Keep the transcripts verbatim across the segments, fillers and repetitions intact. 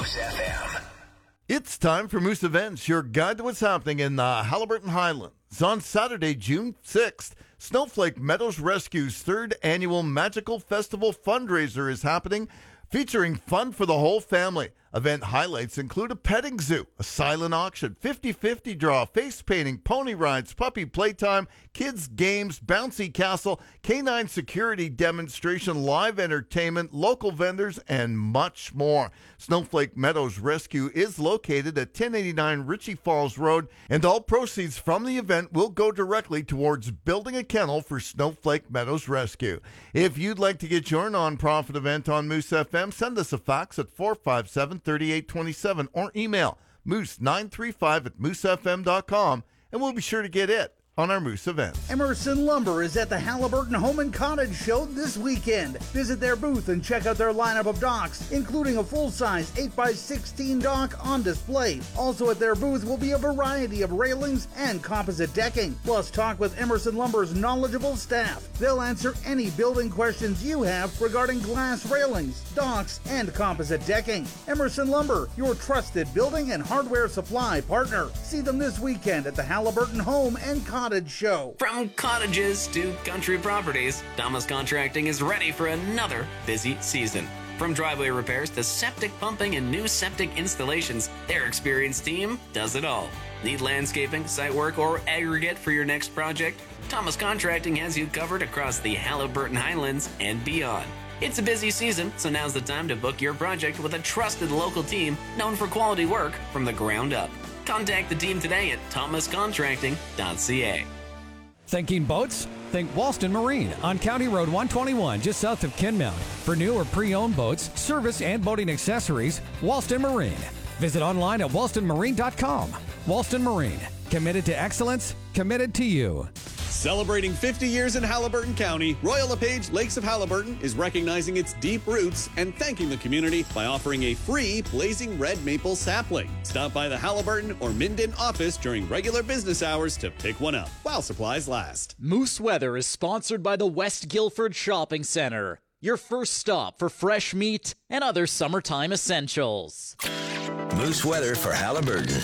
Moose F M. It's time for Moose Events, your guide to what's happening in the Haliburton Highlands. On Saturday, June sixth, Snowflake Meadows Rescue's third annual Magical Festival fundraiser is happening, featuring fun for the whole family. Event highlights include a petting zoo, a silent auction, fifty-fifty draw, face painting, pony rides, puppy playtime, kids games, bouncy castle, canine security demonstration, live entertainment, local vendors, and much more. Snowflake Meadows Rescue is located at ten eighty-nine Ritchie Falls Road, and all proceeds from the event will go directly towards building a kennel for Snowflake Meadows Rescue. If you'd like to get your nonprofit event on Moose F M, send us a fax at four five seven, three eight two seven or email moose nine three five at moose f m dot com, and we'll be sure to get it on our Moose event. Emerson Lumber is at the Haliburton Home and Cottage Show this weekend. Visit their booth and check out their lineup of docks, including a full-size eight by sixteen dock on display. Also at their booth will be a variety of railings and composite decking. Plus, talk with Emerson Lumber's knowledgeable staff. They'll answer any building questions you have regarding glass railings, docks, and composite decking. Emerson Lumber, your trusted building and hardware supply partner. See them this weekend at the Haliburton Home and Cottage Show. From cottages to country properties, Thomas Contracting is ready for another busy season. From driveway repairs to septic pumping and new septic installations, their experienced team does it all. Need landscaping, site work, or aggregate for your next project? Thomas Contracting has you covered across the Haliburton Highlands and beyond. It's a busy season, so now's the time to book your project with a trusted local team known for quality work from the ground up. Contact the team today at thomas contracting dot c a. Thinking boats? Think Walston Marine on County Road one twenty-one, just south of Kinmount. For new or pre-owned boats, service and boating accessories, Walston Marine. Visit online at walston marine dot com. Walston Marine, committed to excellence, committed to you. Celebrating fifty years in Haliburton County, Royal LePage Lakes of Haliburton is recognizing its deep roots and thanking the community by offering a free blazing red maple sapling. Stop by the Haliburton or Minden office during regular business hours to pick one up while supplies last. Moose Weather is sponsored by the West Guilford Shopping Center, your first stop for fresh meat and other summertime essentials. Moose weather for Haliburton.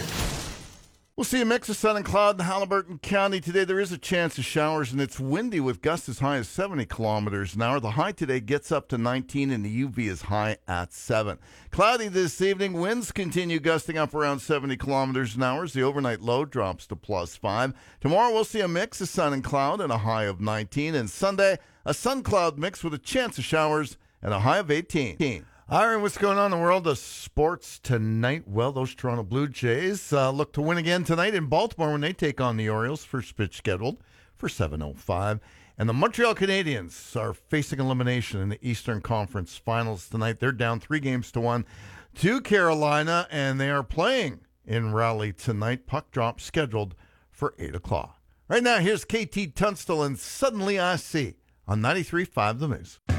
We'll see a mix of sun and cloud in Haliburton County today. There is a chance of showers, and it's windy with gusts as high as seventy kilometers an hour. The high today gets up to nineteen, and the U V is high at seven. Cloudy this evening. Winds continue gusting up around seventy kilometers an hour. The overnight low drops to plus five. Tomorrow we'll see a mix of sun and cloud and a high of nineteen. And Sunday, a sun-cloud mix with a chance of showers and a high of eighteen. Aaron, what's going on in the world of sports tonight? Well, those Toronto Blue Jays uh, look to win again tonight in Baltimore when they take on the Orioles. First pitch scheduled for seven oh five. And the Montreal Canadiens are facing elimination in the Eastern Conference Finals tonight. They're down three games to one to Carolina, and they are playing in Raleigh tonight. Puck drop scheduled for eight o'clock. Right now, here's K T Tunstall and Suddenly I See on ninety-three point five The Moose.